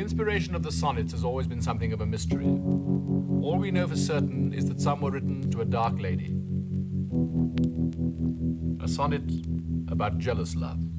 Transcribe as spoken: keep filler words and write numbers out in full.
inspiration of the sonnets has always been something of a mystery. All we know for certain is that some were written to a dark lady. A sonnet about jealous love.